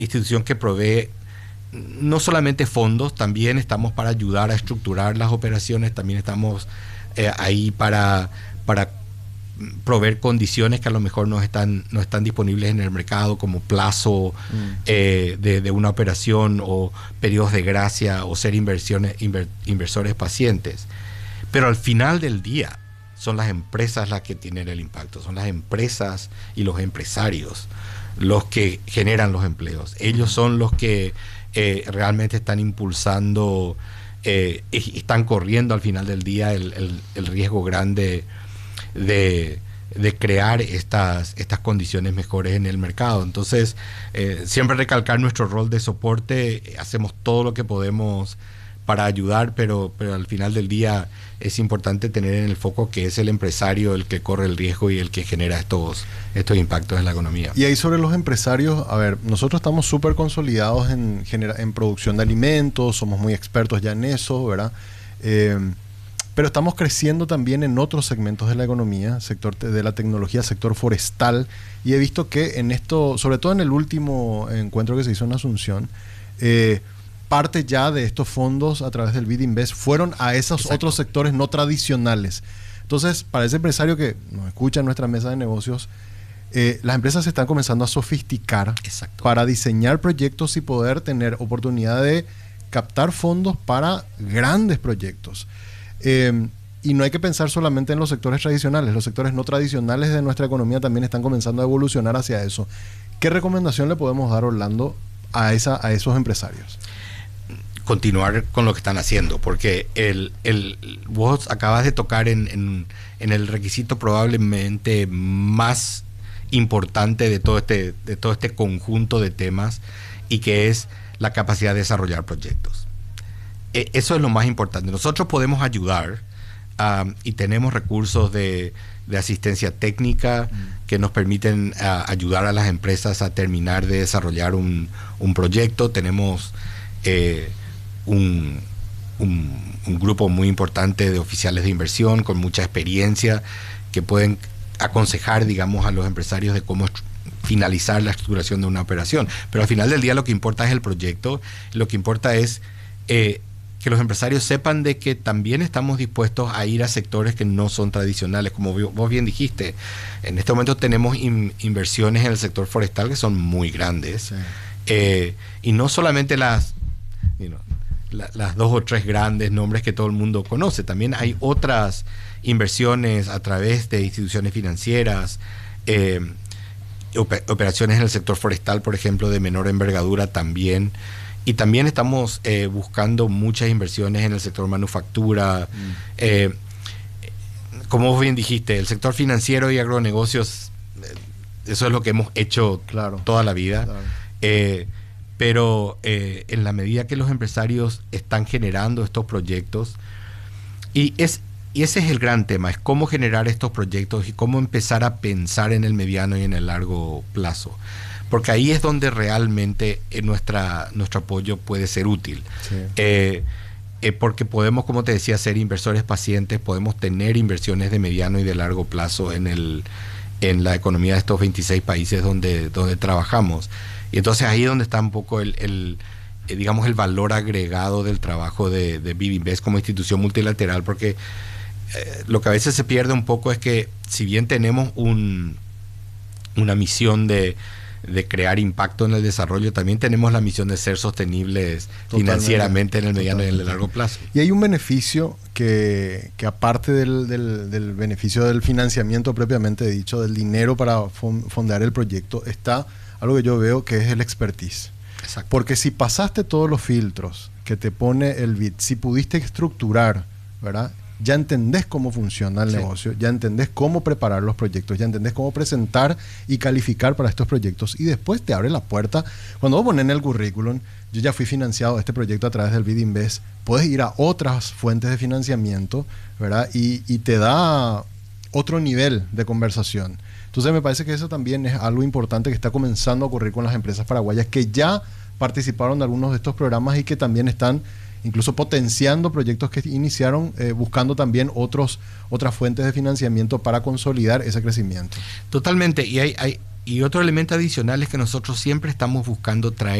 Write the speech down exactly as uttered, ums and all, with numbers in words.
institución que provee no solamente fondos, también estamos para ayudar a estructurar las operaciones, también estamos eh, ahí para, para proveer condiciones que a lo mejor no están, no están disponibles en el mercado, como plazo mm. eh, de, de una operación o periodos de gracia o ser inversiones, inver, inversores pacientes. Pero al final del día son las empresas las que tienen el impacto, son las empresas y los empresarios los que generan los empleos. Ellos son los que eh, realmente están impulsando, eh, están corriendo al final del día el, el, el riesgo grande de, de crear estas, estas condiciones mejores en el mercado. Entonces, eh, siempre recalcar nuestro rol de soporte, hacemos todo lo que podemos para ayudar, pero, pero al final del día es importante tener en el foco que es el empresario el que corre el riesgo y el que genera estos, estos impactos en la economía. Y ahí sobre los empresarios, a ver, nosotros estamos súper consolidados en, en producción de alimentos, somos muy expertos ya en eso, ¿verdad? Eh, pero estamos creciendo también en otros segmentos de la economía, sector de la tecnología, sector forestal, y he visto que en esto, sobre todo en el último encuentro que se hizo en Asunción, eh, parte ya de estos fondos a través del B I D Invest fueron a esos Exacto. otros sectores no tradicionales. Entonces, para ese empresario que nos escucha en nuestra mesa de negocios, eh, las empresas se están comenzando a sofisticar Exacto. para diseñar proyectos y poder tener oportunidad de captar fondos para grandes proyectos. Eh, y no hay que pensar solamente en los sectores tradicionales, los sectores no tradicionales de nuestra economía también están comenzando a evolucionar hacia eso. ¿Qué recomendación le podemos dar, Orlando, a, esa, a esos empresarios? Continuar con lo que están haciendo, porque el, el, vos acabas de tocar en, en, en el requisito probablemente más importante de todo, este, de todo este conjunto de temas, y que es la capacidad de desarrollar proyectos. E, eso es lo más importante. Nosotros podemos ayudar um, y tenemos recursos de, de asistencia técnica mm. que nos permiten uh, ayudar a las empresas a terminar de desarrollar un, un proyecto. Tenemos eh, Un, un, un grupo muy importante de oficiales de inversión con mucha experiencia que pueden aconsejar, digamos, a los empresarios de cómo finalizar la estructuración de una operación. Pero al final del día lo que importa es el proyecto, lo que importa es eh, que los empresarios sepan de que también estamos dispuestos a ir a sectores que no son tradicionales. Como vos bien dijiste, en este momento tenemos in, inversiones en el sector forestal que son muy grandes. Sí. Eh, y no solamente las... You know, La, las dos o tres grandes nombres que todo el mundo conoce. También hay otras inversiones a través de instituciones financieras, eh, op- operaciones en el sector forestal, por ejemplo, de menor envergadura también. Y también estamos eh, buscando muchas inversiones en el sector manufactura. Mm. Eh, como vos bien dijiste, el sector financiero y agronegocios, eh, eso es lo que hemos hecho claro. toda la vida. Claro. Eh, Pero eh, en la medida que los empresarios están generando estos proyectos, y, es, y ese es el gran tema, es cómo generar estos proyectos y cómo empezar a pensar en el mediano y en el largo plazo. Porque ahí es donde realmente eh, nuestra, nuestro apoyo puede ser útil. Sí. Eh, eh, porque podemos, como te decía, ser inversores pacientes, podemos tener inversiones de mediano y de largo plazo en, el, en la economía de estos veintiséis países donde, donde trabajamos. Y entonces ahí es donde está un poco el, el eh, digamos, el valor agregado del trabajo de, de B I D Invest como institución multilateral, porque eh, lo que a veces se pierde un poco es que si bien tenemos un, una misión de, de crear impacto en el desarrollo, también tenemos la misión de ser sostenibles Totalmente. financieramente en el mediano Totalmente. y en el largo plazo. Y hay un beneficio que, que aparte del, del, del beneficio del financiamiento propiamente dicho, del dinero para fondear el proyecto, está algo que yo veo que es el expertise. Exacto. Porque si pasaste todos los filtros que te pone el B I D, si pudiste estructurar, ¿verdad? Ya entendés cómo funciona el sí. negocio, ya entendés cómo preparar los proyectos, ya entendés cómo presentar y calificar para estos proyectos, y después te abre la puerta. Cuando vos pones en el currículum, yo ya fui financiado este proyecto a través del B I D Invest, puedes ir a otras fuentes de financiamiento, ¿verdad? Y, y te da otro nivel de conversación. Entonces me parece que eso también es algo importante que está comenzando a ocurrir con las empresas paraguayas que ya participaron de algunos de estos programas y que también están incluso potenciando proyectos que iniciaron, eh, buscando también otros, otras fuentes de financiamiento para consolidar ese crecimiento. Totalmente, y hay, hay, y otro elemento adicional es que nosotros siempre estamos buscando traer